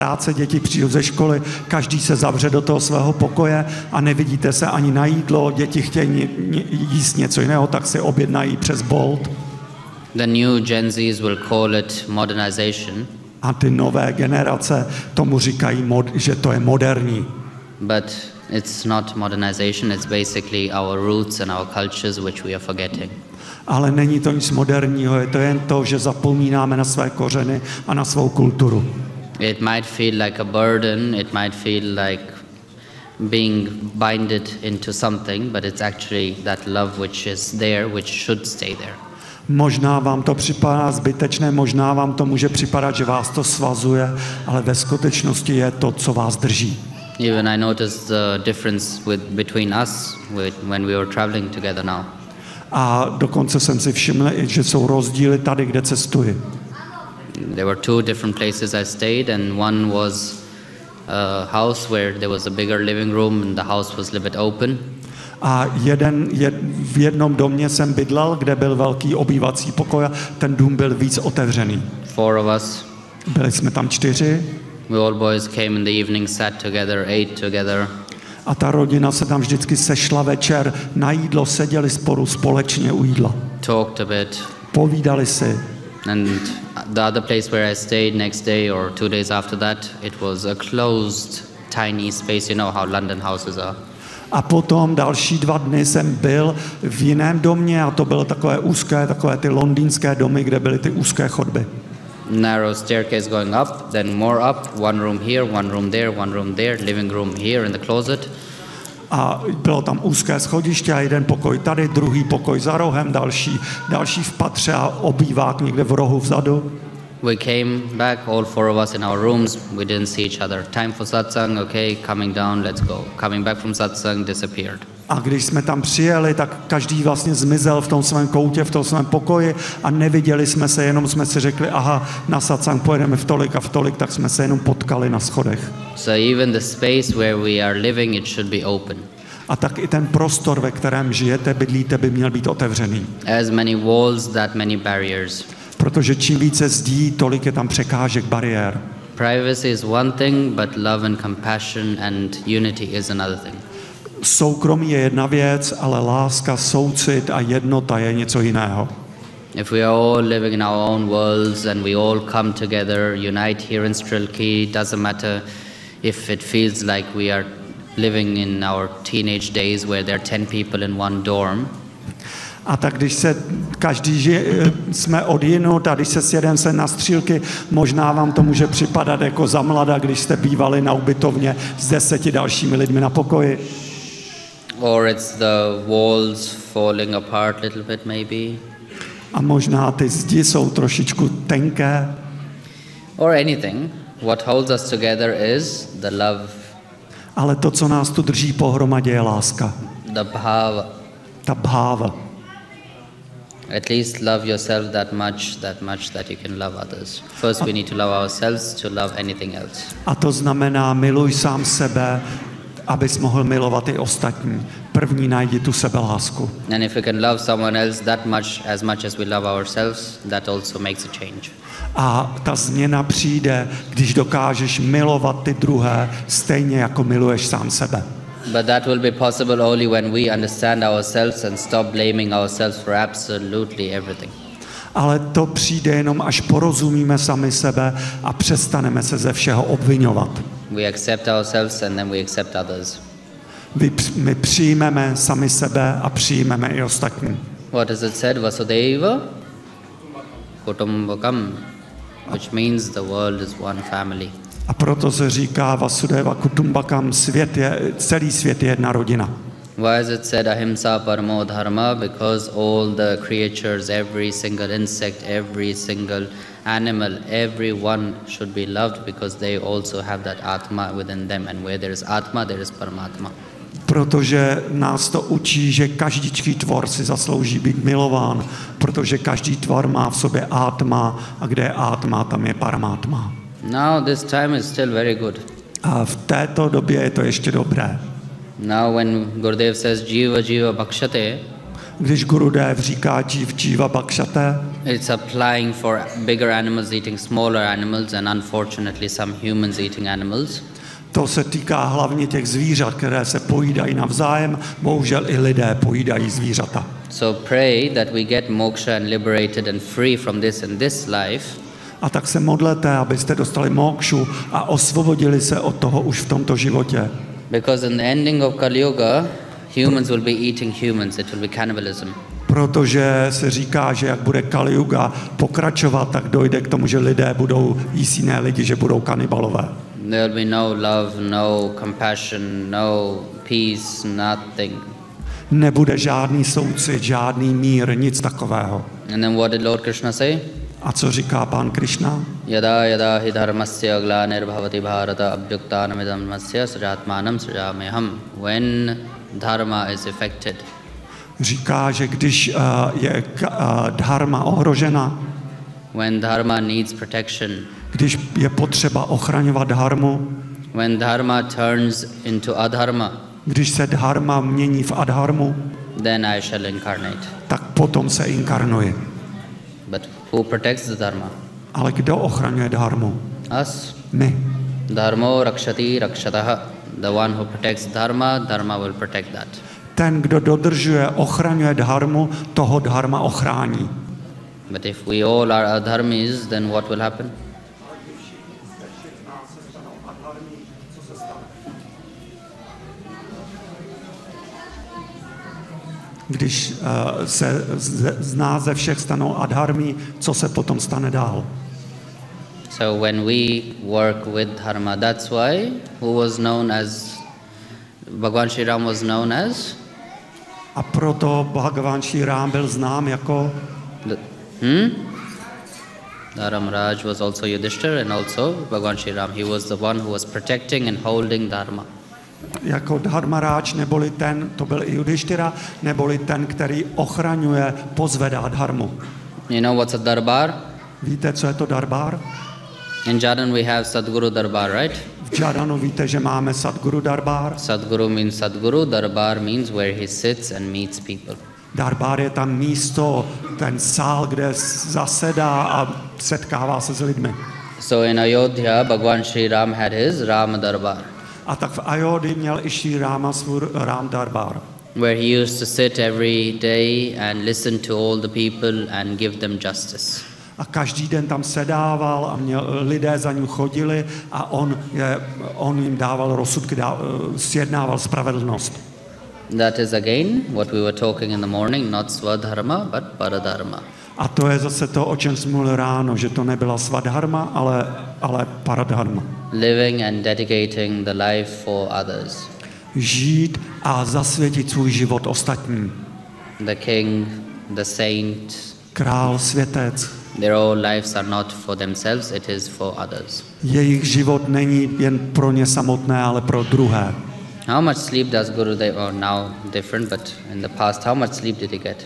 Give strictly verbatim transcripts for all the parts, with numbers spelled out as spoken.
práce, děti přijdou ze školy, každý se zavře do toho svého pokoje a nevidíte se ani na jídlo, děti chtějí jíst něco jiného, tak si objednají přes Bolt. The new Gen Zs will call it modernization. A ty nové generace tomu říkají, že to je moderní. But it's not modernization, it's basically our roots and our cultures which we are forgetting. Ale není to nic moderního, je to jen to, že zapomínáme na své kořeny a na svou kulturu. It might feel like a burden, it might feel like being binded into something, but it's actually that love which is there, which should stay there. Možná vám to připadá zbytečné, možná vám to může připadat, že vás to svazuje, ale ve skutečnosti je to, co vás drží. Even I noticed the difference with, between us with, when we were traveling together now. A dokonce jsem si všiml, že jsou rozdíly tady, kde cestuji. There were two different places I stayed, and one was a house where there was a bigger living room and the house was a little bit open. A jeden, jed, v jednom domě jsem bydlel, kde byl velký obývací pokoj a ten dům byl víc otevřený. Four of us. Byli jsme tam čtyři. We all boys came in the evening, sat together, ate together. A ta rodina se tam vždycky sešla večer na jídlo, seděli spolu společně u jídla. Talked a bit. Povídali si. And the other place where I stayed next day or two days after that, it was a closed, tiny space. You know how London houses are. A potom další dva dny jsem byl v jiném domě a to bylo takové úzké, takové ty londýnské domy, kde byly ty úzké chodby. Narrow staircase going up, then more up, one room here, one room there, one room there, living room here in the closet. A bylo tam úzké schodiště a jeden pokoj tady, druhý pokoj za rohem, další, další v patře a obývák někde v rohu vzadu. We came back, all four of us in our rooms. We didn't see each other. Time for satsang, okay, coming down, let's go. Coming back from satsang, disappeared. A když jsme tam přijeli, tak každý vlastně zmizel v tom svém koutě, v tom svém pokoji a neviděli jsme se, jenom jsme si řekli, aha, na satsang pojedeme v tolik a v tolik, tak jsme se jenom potkali na schodech. So even the space where we are living, it should be open. A tak i ten prostor, ve kterém žijete, bydlíte, by měl být otevřený. As many walls, that many barriers. Protože čím více zdí, tolik je tam překážek, bariér. Privacy is one thing, but love and compassion and unity is another thing. Soukromí je jedna věc, ale láska, soucit a jednota je něco jiného. If we are all living in our own worlds and we all come together, unite here in Strilky, doesn't matter if it feels like we are living in our teenage days where there are ten people in one dorm. A tak když se každý žije, jsme odjinut a když se sjedeme se na Střílky, možná vám to může připadat jako za mlada, když jste bývali na ubytovně s deseti dalšími lidmi na pokoji. Or it's the walls falling apart a little bit maybe. A možná ty zdi jsou trošičku tenké. Or anything. What holds us together is the love. Ale to, co nás tu drží pohromadě, je láska. The bhava. Ta bháva. At least love yourself that much, that much that you can love others. First we need to love ourselves to love anything else. A to znamená, miluj sám sebe, abys mohl milovat i ostatní. První najdi tu sebelásku. And if we can love someone else that much, as much as we love ourselves, that also makes a change. A ta změna přijde, když dokážeš milovat ty druhé stejně, jako miluješ sám sebe. But that will be possible only when we understand ourselves and stop blaming ourselves for absolutely everything. Ale to přijde jenom, až porozumíme sami sebe a přestaneme se ze všeho obvinovat. We accept ourselves and then we accept others. My přijmeme sami sebe a přijmeme i ostatní. What is it said? Vasudeva Kutumbakam, which means the world is one family. A proto se říká Vasudeva Kutumbakam, svět je, celý svět je jedna rodina. Why is it said ahimsa paramo dharma? Because all the creatures, every single insect, every single animal, everyone should be loved because they also have that atma within them, and where there is atma, there is paramatma. Protože nás to učí, že každý tvor si zaslouží být milován, protože každý tvor má v sobě atma a kde je atma, tam je paramatma. Now this time is still very good. A v této době je to ještě dobré. Now when Gurudev says jiva jiva bhakshate, když Gurudev říká jiv jiva bhakshate, It's applying for bigger animals eating smaller animals and unfortunately some humans eating animals. To se týká hlavně těch zvířat, které se pojídají navzájem, bohužel i lidé pojídají zvířata. So pray that we get moksha and liberated and free from this in this life. A tak se modlete, abyste dostali mokšu a osvobodili se od toho už v tomto životě. Because in the ending of Kali Yuga, humans will be eating humans, it will be cannibalism. Protože se říká, že jak bude Kali Yuga pokračovat, tak dojde k tomu, že lidé budou jíst jiné lidi, že budou kanibalové. There will be no love, no compassion, no peace, nothing. Nebude žádný soucit, žádný mír, nic takového. And then what did Lord Krishna say? A co říká pán Krishna? Yada yada hi dharmasya glanirvhavati bharata abhyuktanamidam masya srajatmanam srajameham. When dharma is affected. Říká, že když uh, je uh, dharma ohrožena, when dharma needs protection, když je potřeba ochraňovat dharmu, when dharma turns into adharma, když se dharma mění v adharmu, then I shall incarnate. Tak potom se inkarnuje. But who protects the dharma? Ale kdo ochraňuje dharmu? Us. My. Dharmo rakshati rakshataha. The one who protects dharma, dharma will protect that. Ten, kdo dodržuje, ochraňuje dharmu, toho dharma ochrání. But if we all are adharmis, then what will happen? Když uh, se z, z nás ze všech stanou adharmi, co se potom stane dál? So when we work with dharma, that's why who was known as Bhagwan Shri Ram was known as. A proto Bhagavan Shri Ram byl znám jako. The, hmm? Dharam Raj was also Yudhishthira and also Bhagwan Shri Ram. He was the one who was protecting and holding dharma. Jako Dharmaráč, neboli ten, to byl i Yudhishthira, neboli ten, který ochraňuje, pozvedá dharmu. You know what's a darbar? Víte, co je to darbar? In Jharkhand we have Sadguru Darbar, right? V Jharkhanu víte, že máme Sadguru Darbar. Sadguru means Sadguru, Darbar means where he sits and meets people. Darbar je tam místo, ten sál, kde zasedá a setkává se s lidmi. So in Ayodhya, Bhagwan Shri Ram had his Rama Darbar. A tak v Ayodhyi měl i Shri Rama svůj Ram Darbar. Where he used to sit every day and listen to all the people and give them justice. A každý den tam sedával a měl, lidé za ním chodili a on, je, on jim dával rozsudky, dá, sjednával spravedlnost. That is again what we were talking in the morning, not Swadharma, but Paradharma. A to je zase to, o čem jsme mluvili ráno, že to nebyla Svadharma, ale, ale Paradharma. Living and dedicating the life for others. Žít a zasvětit svůj život ostatním. The king, the saint, král, světec. Their whole lives are not for themselves, it is for others. Jejich život není jen pro ně samotné, ale pro druhé. How much sleep does Gurudev, or now different, but in the past, how much sleep did he get?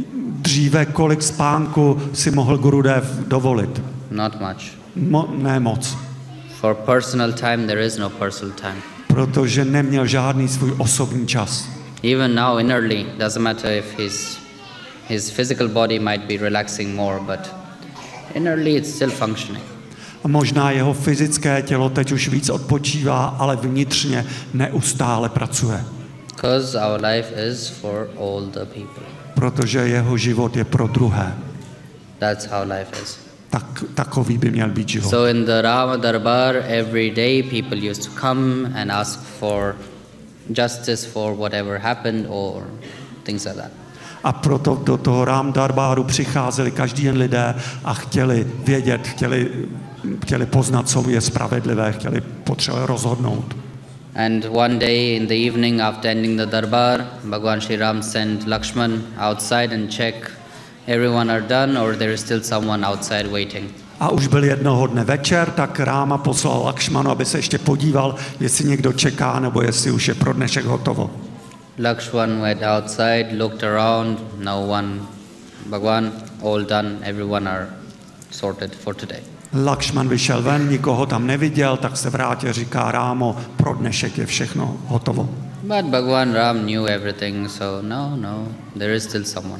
Dříve kolik spánku si mohl Gurudev dovolit? Not much. Mo, ne moc. For personal time, there is no personal time. Protože neměl žádný svůj osobní čas. Even now, innerly, doesn't matter if his, his physical body might be relaxing more, but innerly it's still functioning. A možná jeho fyzické tělo teď už víc odpočívá, ale vnitřně neustále pracuje. Because our life is for all the people. Protože jeho život je pro druhé. That's how life is. Tak, takový by měl být život. So in the Rama Darbar, every day people used to come and ask for justice for whatever happened or things like that. A proto do toho Ram Darbaru přicházeli každý den lidé a chtěli vědět, chtěli, chtěli poznat, co je spravedlivé, chtěli potřebovat rozhodnout. And one day in the evening after ending the darbar, Bhagwan Shri Ram sent Lakshman outside and check everyone are done or there is still someone outside waiting. A už byl jednoho dne večer, tak Ráma poslal Lakšmanu, aby se ještě podíval, jestli někdo čeká, nebo jestli už je pro dnešek hotovo. Lakshman went outside, looked around, no one. Bhagwan, all done, everyone are sorted for today. Lakšman vyšel ven, nikoho tam neviděl, tak se vrátil, říká Rámo, pro dnešek je všechno hotovo. But Bhagwan Ram knew everything, so no, no, there is still someone.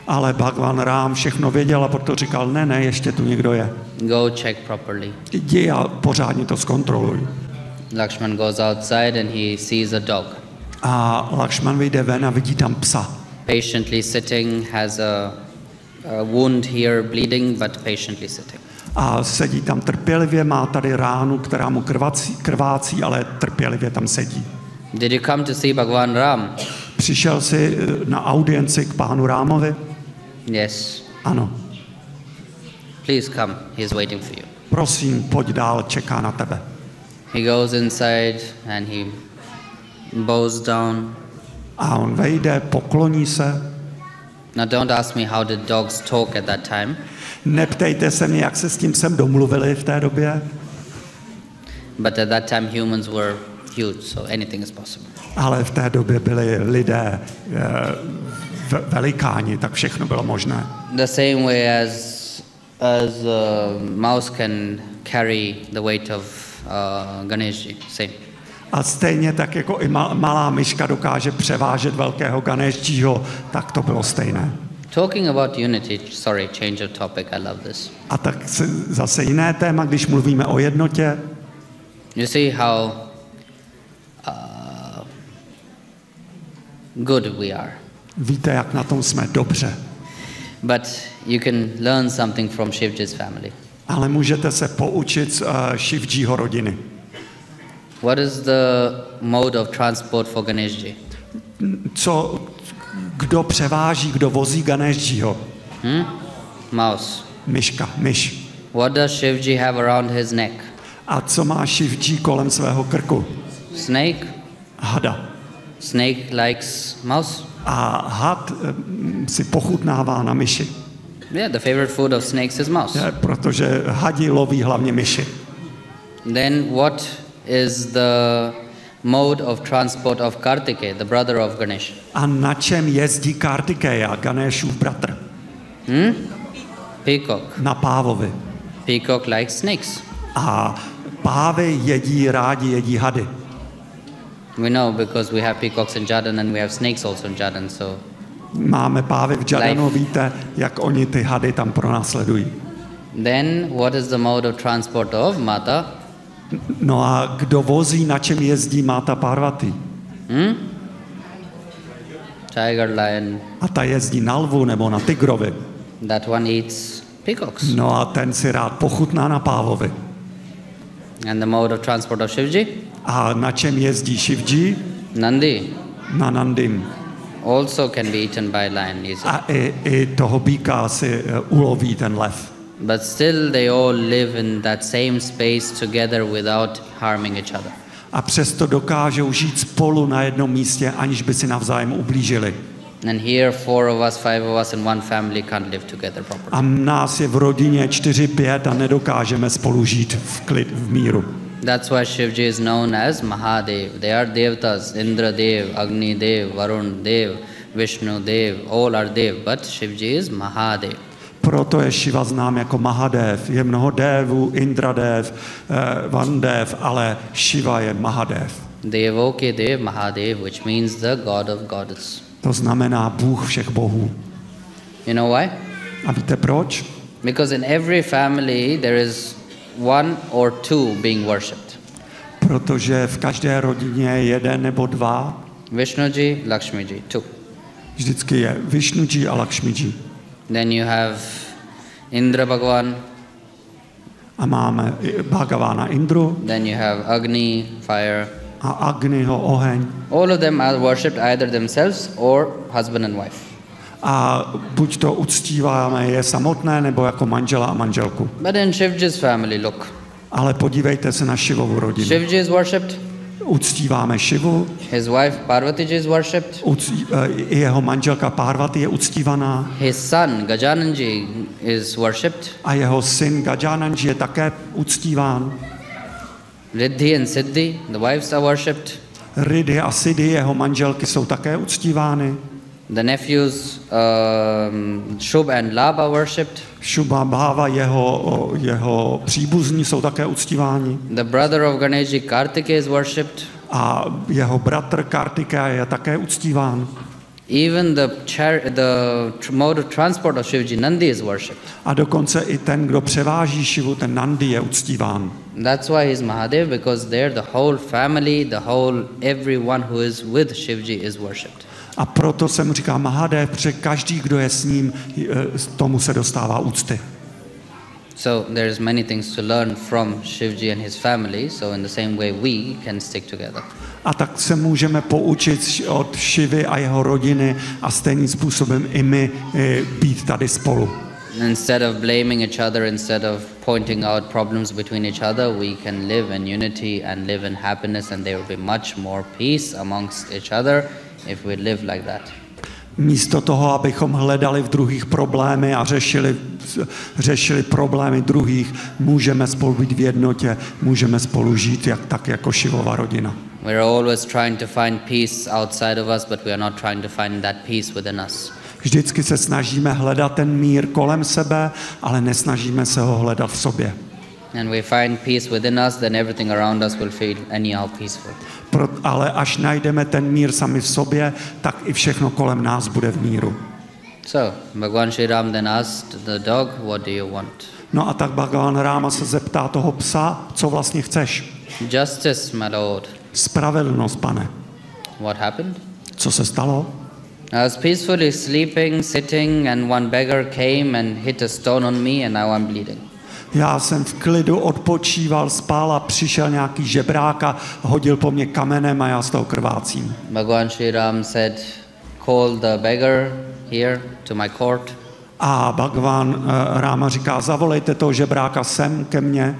Ale Bhagwan Rám všechno věděl a proto říkal, ne, ne, ještě tu někdo je. Go check properly. Jdi a pořádně to zkontroluj. Lakshman goes outside and he sees a dog. A Lakshman vyjde ven a vidí tam psa. Patiently sitting, has a, a wound here bleeding, but patiently sitting. A sedí tam trpělivě, má tady ránu, která mu krvácí, krvácí, ale trpělivě tam sedí. Did you come to see Bhagwan Ram? Přišel jsi na audienci k pánu Rámovi? Yes. Ano. Please come, he is waiting for you. Prosím, pojď dál, čeká na tebe. He goes inside and he bows down. A on vejde, pokloní se. Now don't ask me how did dogs talk at that time. Neptejte se mě, jak se s tím jsem domluvili v té době. But at that time humans were huge, so anything is possible. Ale v té době byli lidé e, velikáni, tak všechno bylo možné. The same way as as a mouse can carry the weight of uh, Ganeshji, same. A stejně tak jako i malá myška dokáže převážet velkého Ganeshjiho, tak to bylo stejné. Talking about unity, sorry, change of topic, I love this. A tak zase jiné téma, když mluvíme o jednotě. You see how uh, good we are. Víte, jak na tom jsme dobře. But you can learn something from Shivji's family. Ale můžete se poučit z uh, Shivjiho rodiny. What is the mode of transport for Ganeshji? Co, kdo převáží, kdo vozí Ganeshjiho? Hmm? Mouse. Myška, myš. What does Shivji have around his neck? A co má Shivji kolem svého krku? Snake. Hada. Snake likes mouse. A had um, si pochutnává na myši. Yeah, the favorite food of snakes is mouse. Je, protože hadi loví hlavně myši. Then what is the mode of transport of Kartikeya, the brother of Ganesh? A na čem jezdí Kartikeya, Ganeshův bratr? Hmm? Peacock. Na pávovi. Peacock likes snakes. A pávy jedí, rádi jedí hady. We know because we have peacocks in Jharkhand and we have snakes also in Jharkhand, so Máme pávy v Jharkhanu, víte, jak oni ty hady tam pronásledují. then what is the mode of transport of Mata? No a kdo vozí, na čem jezdí Máta Parvati? Hmm? Tiger, lion. A ta jezdí na lvu nebo na tigrovi. That one eats peacocks. No a ten si rád pochutná na pávovi. And the mode of transport of Shivji? A na čem jezdí Shivji? Nandi. Na Nandim. Also can be eaten by lion easily. A i, i toho býka si uh, uloví ten lev. But still they all live in that same space together without harming each other. A přesto dokážou žít spolu na jednom místě, aniž by si navzájem ublížili. And here four of us, five of us in one family can't live together properly. A nás je v rodině čtyři, pět a nedokážeme spolu žít v klid, v míru. That's why Shivji is known as Mahadev. They are Devtas, Indra Dev, Agni Dev, Varun Dev, Vishnu Dev, all are Dev, but Shivji is Mahadev. Proto je Shiva znám jako Mahadev. Je mnoho devů, Indradev, eh, Vandev, ale Shiva je Mahadev. Devoke Dev Mahadev, which means the God of gods. To znamená Bůh všech bohů. You know why? A víte proč? Because in every family there is one or two being worshipped. Protože v každé rodině je jeden nebo dva. Vishnuji, Lakshmiji, two. Vždycky je Vishnuji a Lakshmiji. Then you have Indra Bhagwan. A máme Bhagavana Indru. Then you have Agni, fire. A Agniho, oheň. All of them are worshipped either themselves or husband and wife. A buď to uctíváme je samotné, nebo jako manžela a manželku. But in Shivji's family, look. Ale podívejte se na Shivovu rodinu. Shivji is worshipped. Uctíváme Shivu. His wife Parvati is worshipped. Uctí, jeho manželka Parvati je uctívaná. His son Gajananji is worshipped. A jeho syn Gajananji je také uctíván. Riddhi and Siddhi, the wives are worshipped. Riddhi a Siddhi, jeho manželky, jsou také uctívány. The nephews um, Shubh and Labh are worshipped. Shubha, Bhava, jeho, jeho příbuzní jsou také uctíváni. The brother of Ganeshji, Kartikeya, is worshipped. A jeho bratr Kartikeya je také uctíván. Even the, char- the tr- mode of transport of Shivji, Nandi, is worshipped. A dokonce i ten, kdo převáží Šivu, ten Nandi, je uctíván. That's why he's Mahadev, because there the whole family, the whole everyone who is with Shivji is worshipped. A proto se mu říká Mahadev, protože každý, kdo je s ním, tomu se dostává úcty. So there's many things to learn from Shivji and his family, so in the same way we can stick together. A tak se můžeme poučit od Šivy a jeho rodiny a stejným způsobem i my být tady spolu. Instead of blaming each other, instead of pointing out problems between each other, we can live in unity and live in happiness, and there will be much more peace amongst each other if we live like that. Místo toho, abychom hledali v druhých problémy a řešili, řešili problémy druhých, můžeme spolu být v jednotě, můžeme spolu žít jak, tak jako Šivova rodina. We're always trying to find peace outside of us, but we are not trying to find that peace within us. Vždycky se snažíme hledat ten mír kolem sebe, ale nesnažíme se ho hledat v sobě. And we find peace within us, then everything around us will feel anyhow peaceful. Pro, ale až najdeme ten mír sami v sobě, tak i všechno kolem nás bude v míru. So, Bhagwan Sri Ram then asked the dog, what do you want? No a tak Bhagavan Ráma se zeptá toho psa, co vlastně chceš. Justice, my lord. Spravedlnost, pane. What happened? Co se stalo? I was peacefully sleeping, sitting, and one beggar came and hit a stone on me, and now I'm bleeding. Já jsem v klidu odpočíval, spál a přišel nějaký žebrák a hodil po mně kamenem a já z toho krvácím. Bhagwan Sri Ram said, call the beggar here to my court. A Bhagavan uh, Ráma říká, zavolejte toho žebráka sem ke mně.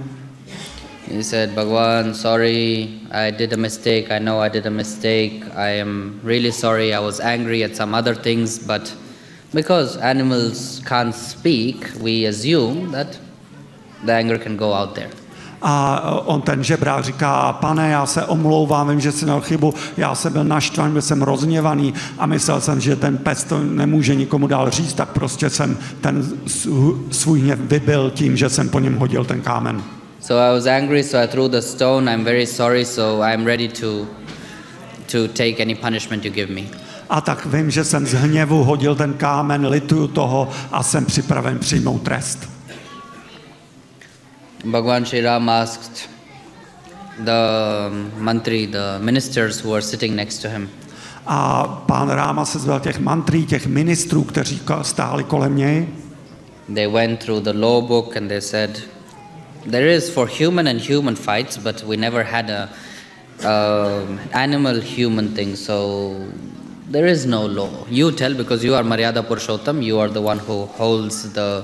He said, Bhagwan, sorry, I did a mistake. I know I did a mistake. I am really sorry. I was angry at some other things, but because animals can't speak, we assume that the anger can go out there. A on ten žebrák říká, pane, já se omlouvám, vím, že jsem měl chybu, já jsem byl naštvaný, byl jsem rozněvaný a myslel jsem, že ten pes to nemůže nikomu dál říct, tak prostě jsem ten svůj hněv vybil tím, že jsem po něm hodil ten kámen. So I was angry, so I threw the stone. I'm very sorry, so I'm ready to to take any punishment you give me. A tak vím, že jsem z hněvu hodil ten kámen, lituju toho a jsem připraven přijmout trest. Bhagwan Sri Ram asked the mantri, the ministers who were sitting next to him. A pán Ráma se zval těch mantrí, těch ministrů, kteří stáli kolem něj. They went through the law book and they said, there is for human and human fights, but we never had a uh, animal-human thing, so there is no law. You tell, because you are Maryada Purushottam, you are the one who holds the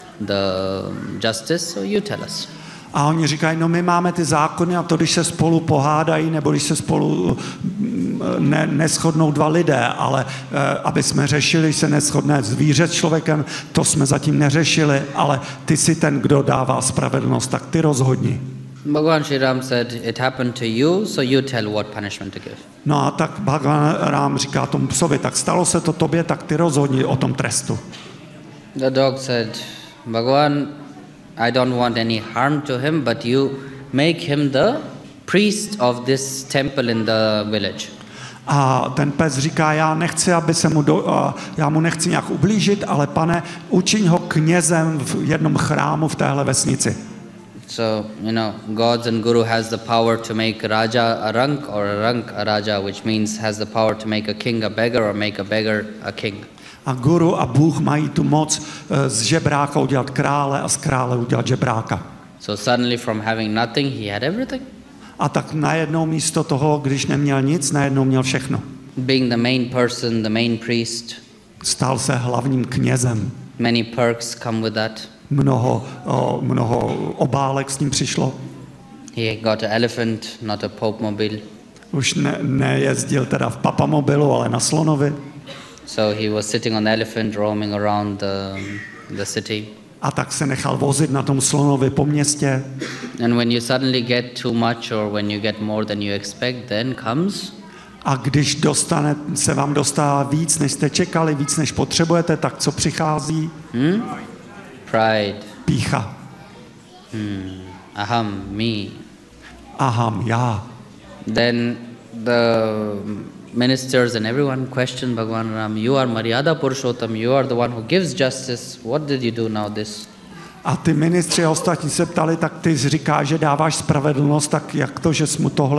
the justice, so you tell us. A oni říkají, no my máme ty zákony a to, když se spolu pohádají, nebo když se spolu ne, neshodnou dva lidé, ale eh, aby jsme řešili, se neshodné zvíře s člověkem, to jsme zatím neřešili, ale ty jsi ten, kdo dává spravedlnost, tak ty rozhodni. Bhagwan Sri Ram said, it happened to you, so you tell what punishment to give. No a tak Bhagavan Rám říká tomu psovi, tak stalo se to tobě, tak ty rozhodni o tom trestu. The dog said, Bhagwan, I don't want any harm to him, but you make him the priest of this temple in the village. A ten pes říká, já nechci, aby se mu do, já mu nechci nějak ublížit, ale pane, učiň ho knězem v jednom chrámu v téhle vesnici. So, you know, God's and Guru has the power to make Raja a rank or a rank a Raja, which means has the power to make a king a beggar or make a beggar a king. A Guru a Bůh mají tu moc z žebráka udělat krále a z krále udělat žebráka. So suddenly from having nothing, he had everything. A tak najednou místo toho, když neměl nic, najednou měl všechno. Being the main person, the main priest. Stal se hlavním knězem. Many perks come with that. Mnoho, o, mnoho obálek s ním přišlo. He got an elephant, not a pope mobile. Už ne, nejezdil teda v papamobilu, ale na slonovi. So he was sitting on the elephant, roaming around the, the city. A tak se nechal vozit na tom slonovi po městě. And when you suddenly get too much or when you get more than you expect, then comes. A když dostane, se vám dostává víc, než jste čekali, víc, než potřebujete, tak co přichází? Hmm? Pride. Pýcha. Hmm. Aham, me. Aham, já. Then the ministers and everyone questioned Bhagwan Ram, you are Maryada Purushottam, you are the one who gives justice. What did you do now this? A ty ministři a ostatní se ptali, tak ty říkáš, že dáváš spravedlnost, tak jak to, že jsi mu tohle